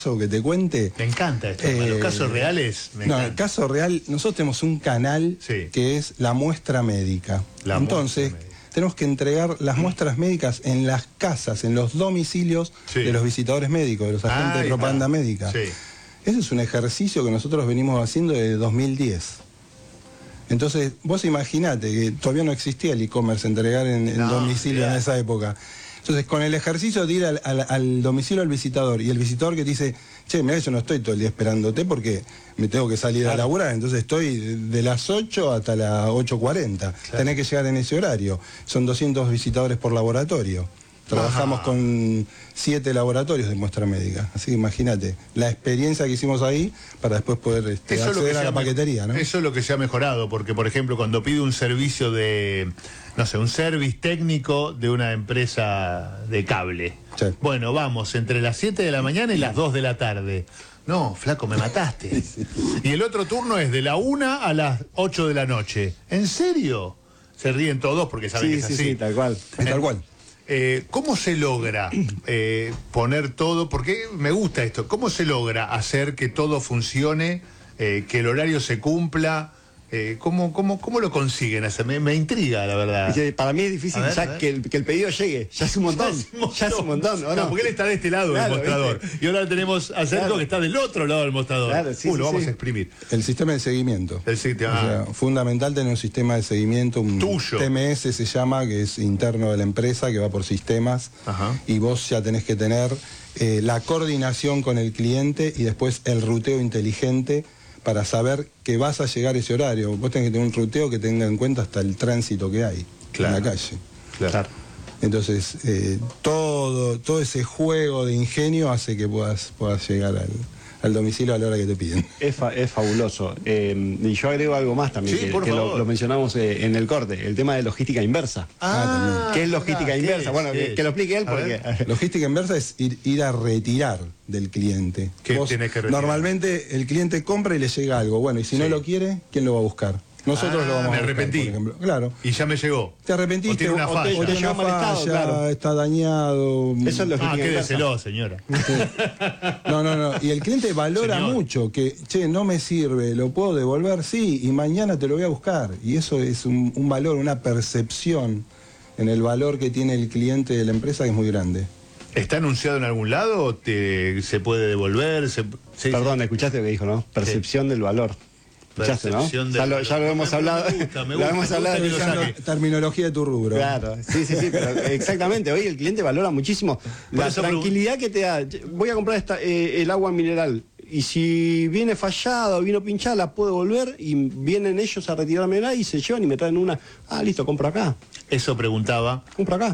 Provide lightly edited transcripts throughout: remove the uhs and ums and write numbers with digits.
que te cuente. Me encanta esto, los casos reales. No, el caso real, nosotros tenemos un canal que es la muestra médica. Entonces, tenemos que entregar las muestras médicas en las casas, en los domicilios de los visitadores médicos, de los agentes de propaganda médica. Ese es un ejercicio que nosotros venimos haciendo desde 2010. Entonces, vos imaginate que todavía no existía el e-commerce, entregar en domicilio en esa época. Entonces, con el ejercicio de ir al domicilio del visitador y el visitador que te dice, che, mira, yo no estoy todo el día esperándote porque me tengo que salir a laburar, entonces estoy de las 8 hasta las 8:40. Tenés que llegar en ese horario. Son 200 visitadores por laboratorio. Trabajamos con 7 laboratorios de muestra médica. Así que imagínate la experiencia que hicimos ahí para después poder acceder a la paquetería, ¿no? Eso es lo que se ha mejorado, porque, por ejemplo, cuando pido un servicio de, no sé, un service técnico de una empresa de cable. Bueno, vamos, entre las 7 de la mañana y las 2 de la tarde. No, flaco, me mataste. Y el otro turno es de la 1 a las 8 de la noche. ¿En serio? Se ríen todos porque saben que es así. Sí, tal cual. Tal cual. ¿Cómo se logra poner todo? Porque me gusta esto. ¿Cómo se logra hacer que todo funcione, que el horario se cumpla? ¿Cómo lo consiguen hacer? Me intriga, la verdad. Para mí es difícil que el pedido llegue. Ya es un montón. Ya es un montón. ¿O no? Porque él está de este lado del mostrador. ¿Viste? Y ahora tenemos a Sergio que está del otro lado del mostrador. Lo vamos a exprimir. El sistema de seguimiento. El sistema. O sea, fundamental tener un sistema de seguimiento, un tuyo. TMS se llama, que es interno de la empresa, que va por sistemas. Y vos ya tenés que tener la coordinación con el cliente y después el ruteo inteligente para saber que vas a llegar a ese horario. Vos tenés que tener un ruteo que tenga en cuenta hasta el tránsito que hay en la calle. Entonces, todo ese juego de ingenio hace que puedas llegar al domicilio a la hora que te piden. Es fabuloso. Y yo agrego algo más también, que lo mencionamos en el corte, el tema de logística inversa. ¿Qué es logística inversa? Bueno, que lo explique él porque... Logística inversa es ir a retirar del cliente. Normalmente el cliente compra y le llega algo. Bueno, y si no lo quiere, ¿quién lo va a buscar? Nosotros lo vamos a buscar. Me arrepentí. Por ejemplo. Claro. Y ya me llegó. Te arrepentiste, o tiene una falla, está dañado. Eso es logística inversa. Quédeselo, señora. No. Y el cliente valora mucho que, che, no me sirve, lo puedo devolver, sí, y mañana te lo voy a buscar. Y eso es un valor, una percepción en el valor que tiene el cliente de la empresa que es muy grande. ¿Está anunciado en algún lado o se puede devolver? Perdón, escuchaste lo que dijo, ¿no? Percepción del valor. ¿Escuchaste, no? Ya lo hemos hablado. Lo hemos hablado. Terminología de tu rubro. Claro, sí, pero exactamente. Hoy el cliente valora muchísimo la tranquilidad que te da. Voy a comprar el agua mineral. Y si viene fallada o vino pinchada, la puedo devolver y vienen ellos a retirármela y se llevan y me traen una. Listo, compro acá. Eso preguntaba. Compro acá.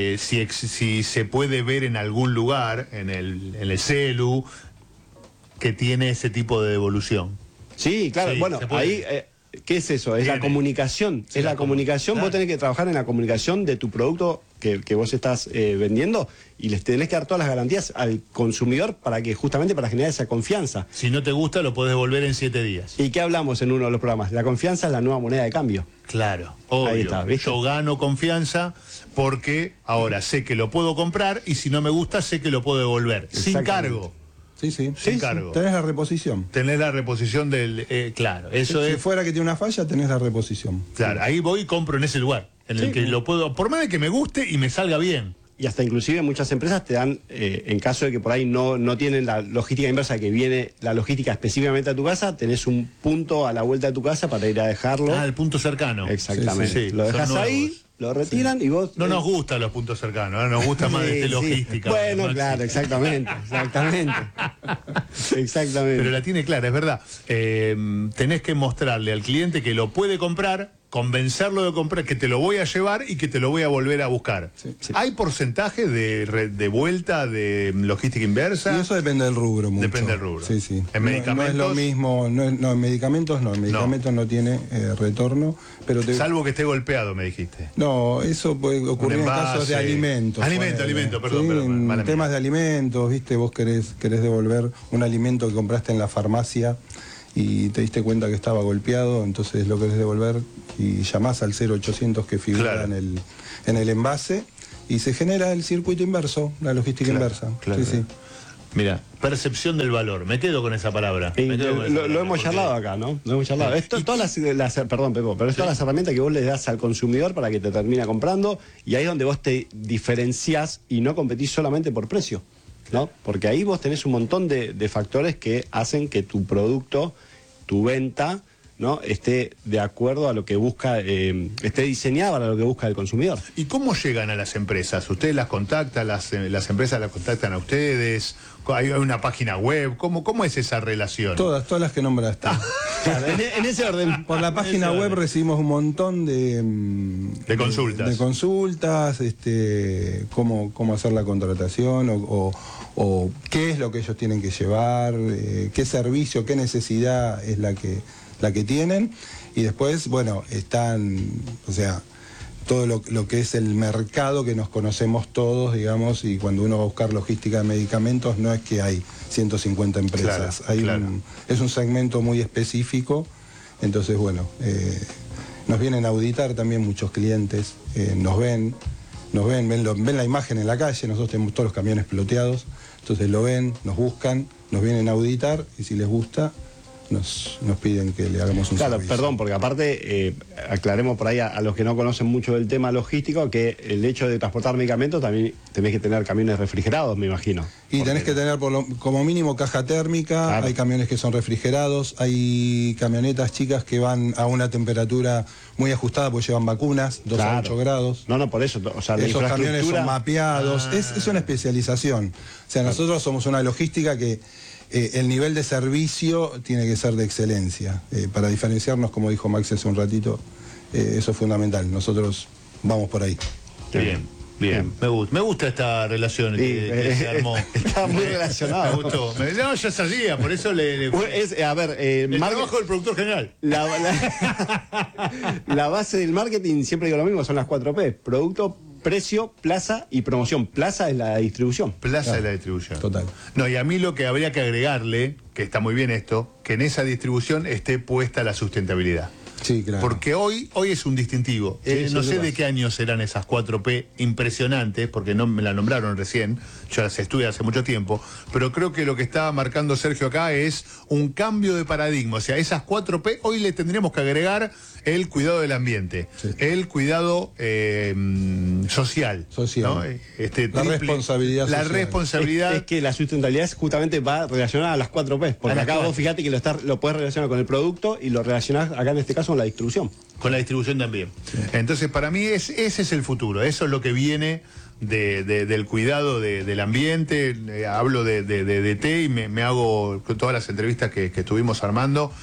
Si se puede ver en algún lugar, en el celu, que tiene ese tipo de devolución. Sí, claro. Bueno, ahí, ¿qué es eso? Es la comunicación. Es la comunicación. Vos tenés que trabajar en la comunicación de tu producto que vos estás vendiendo y les tenés que dar todas las garantías al consumidor para generar esa confianza. Si no te gusta, lo podés devolver en 7 días. ¿Y qué hablamos en uno de los programas? La confianza es la nueva moneda de cambio. Claro, obvio. Ahí está, ¿viste? Yo gano confianza porque ahora sé que lo puedo comprar y si no me gusta, sé que lo puedo devolver. Sin cargo. Sí. Sin cargo. Tenés la reposición. Tenés la reposición del... claro, eso es... Si fuera que tiene una falla, tenés la reposición. Claro, ahí voy y compro en ese lugar, en el que lo puedo... Por más de que me guste y me salga bien. Y hasta inclusive muchas empresas te dan, en caso de que por ahí no tienen la logística inversa, que viene la logística específicamente a tu casa, tenés un punto a la vuelta de tu casa para ir a dejarlo. El punto cercano. Exactamente. Sí. Lo dejas ahí... Lo retiran y vos... No nos gustan los puntos cercanos, nos gusta más logística. Bueno, claro, exactamente. Pero la tiene clara, es verdad. Tenés que mostrarle al cliente que lo puede comprar, convencerlo de comprar, que te lo voy a llevar y que te lo voy a volver a buscar. ¿Hay porcentaje de vuelta de logística inversa? Y eso depende del rubro mucho. Depende del rubro. Sí. ¿En medicamentos? No es lo mismo, en medicamentos no. En medicamentos no tiene retorno. Pero salvo que esté golpeado, me dijiste. No, eso puede ocurrir en casos de alimentos. Perdón. En temas de alimentos, ¿viste? Vos querés devolver un alimento que compraste en la farmacia y te diste cuenta que estaba golpeado, entonces lo querés devolver y llamás al 0800 que figura en el envase y se genera el circuito inverso, la logística inversa. Claro. Sí. Mira, percepción del valor. Me quedo con esa palabra. Lo hemos charlado acá, ¿no? Lo hemos charlado. Esto, todas perdón, Pepo, pero es todas las herramientas que vos le das al consumidor para que te termine comprando, y ahí es donde vos te diferenciás y no competís solamente por precio, ¿no? Porque ahí vos tenés un montón de factores que hacen que tu producto, tu venta, ¿no?, esté de acuerdo a lo que busca, esté diseñado para lo que busca el consumidor. ¿Y cómo llegan a las empresas? ¿Ustedes las contactan? ¿Las empresas las contactan a ustedes? ¿Hay una página web? ¿Cómo es esa relación? Todas las que nombraste. Claro, en ese orden. Por la página web recibimos un montón de consultas. De consultas, cómo hacer la contratación o qué es lo que ellos tienen que llevar, qué servicio, qué necesidad es la que tienen, y después, bueno, todo lo que es el mercado, que nos conocemos todos, digamos, y cuando uno va a buscar logística de medicamentos, no es que hay 150 empresas, es un segmento muy específico, entonces, bueno, nos vienen a auditar también muchos clientes, nos ven la imagen en la calle, nosotros tenemos todos los camiones peloteados, entonces lo ven, nos buscan, nos vienen a auditar, y si les gusta, nos piden que le hagamos un servicio. Perdón, porque aparte, aclaremos por ahí a los que no conocen mucho del tema logístico, que el hecho de transportar medicamentos también tenés que tener camiones refrigerados, me imagino. Y tenés que tener como mínimo caja térmica, claro. Hay camiones que son refrigerados, hay camionetas chicas que van a una temperatura muy ajustada porque llevan vacunas, 2 a 8 grados. No, por eso, o sea, esos camiones son mapeados, es una especialización. O sea, nosotros somos una logística que el nivel de servicio tiene que ser de excelencia. Para diferenciarnos, como dijo Max hace un ratito, eso es fundamental. Nosotros vamos por ahí. Bien. Me gusta esta relación que se armó. Está muy relacionado. Me gustó. No, ya sabía, por eso el trabajo del productor general. La base del marketing, siempre digo lo mismo, son las 4P. Producto, precio, plaza y promoción. Plaza es la distribución. Plaza es la distribución. Total. No, y a mí lo que habría que agregarle, que está muy bien esto, que en esa distribución esté puesta la sustentabilidad. Sí, claro. Porque hoy es un distintivo. No sé de qué año serán esas 4P impresionantes, porque no me la nombraron recién, yo las estudié hace mucho tiempo, pero creo que lo que está marcando Sergio acá es un cambio de paradigma. O sea, esas 4P hoy le tendríamos que agregar el cuidado del ambiente, el cuidado social. ¿no? La responsabilidad social. La responsabilidad. Es que la sustentabilidad justamente va relacionada a las 4P, porque acá vos fíjate que lo puedes relacionar con el producto y lo relacionás acá en este caso con la distribución. Con la distribución también. Sí. Entonces, para mí ese es el futuro, eso es lo que viene del cuidado del ambiente. Hablo de té y me hago con todas las entrevistas que estuvimos armando.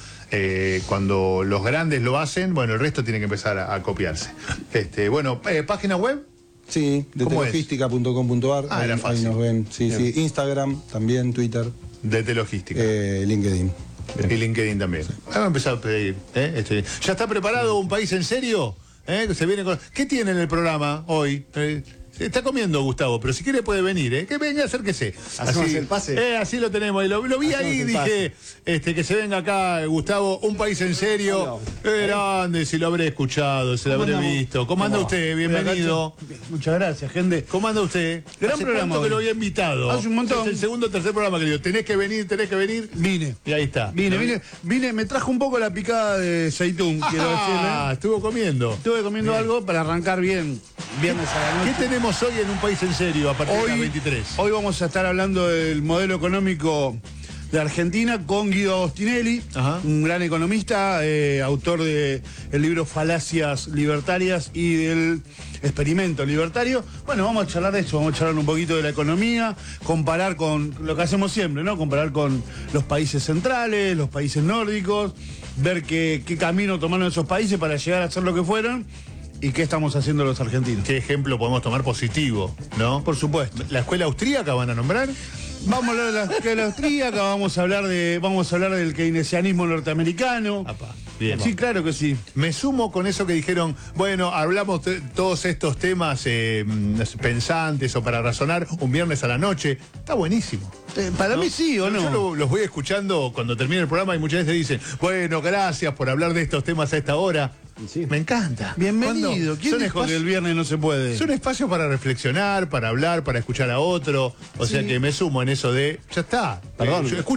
Cuando los grandes lo hacen, bueno, el resto tiene que empezar a copiarse. ¿Página web? Sí, de telogística.com.ar. Era fácil. Ahí nos ven. Sí. Instagram, también Twitter. De Telogística. LinkedIn. Bien. Y LinkedIn también. Vamos a empezar a pedir. ¿Ya está preparado Un País en Serio? Se viene con... ¿Qué tiene en el programa hoy? Está comiendo Gustavo, pero si quiere puede venir, que venga, acérquese. Así el pase. Así lo tenemos. Lo vi ahí y dije, que se venga acá, Gustavo, Un País en Serio. Grande, si lo habré escuchado, si lo habré visto. ¿Cómo anda usted? Bienvenido. Muchas gracias, gente. ¿Cómo anda usted? Gran programa. Que lo había invitado. Hace un montón. Es el segundo o tercer programa que le digo, tenés que venir. Vine. Y ahí está. Vine, me trajo un poco la picada de Seitún, quiero decirle. Estuve comiendo algo para arrancar bien viernes a la noche. ¿Qué tenemos hoy en Un País en Serio a partir de las 23? Hoy vamos a estar hablando del modelo económico de Argentina con Guido Agostinelli, un gran economista, autor del libro Falacias Libertarias y del Experimento Libertario. Bueno, vamos a charlar de eso, vamos a charlar un poquito de la economía, comparar con lo que hacemos siempre, ¿no? Comparar con los países centrales, los países nórdicos, ver qué camino tomaron esos países para llegar a ser lo que fueron. ¿Y qué estamos haciendo los argentinos? ¿Qué ejemplo podemos tomar positivo, no? Por supuesto. ¿La escuela austríaca van a nombrar? Vamos a hablar de la escuela austríaca, vamos a hablar del keynesianismo norteamericano. Bien. Sí, claro que sí. Me sumo con eso que dijeron, bueno, hablamos de todos estos temas pensantes o para razonar un viernes a la noche. Está buenísimo. Para mí sí o no. Yo los voy escuchando cuando termine el programa y muchas veces dicen, bueno, gracias por hablar de estos temas a esta hora. Sí. Me encanta. Bienvenido. ¿Quién dijo que el viernes no se puede? Es un espacio para reflexionar, para hablar, para escuchar a otro. O sea que me sumo en eso de, ya está. Perdón. Yo escucho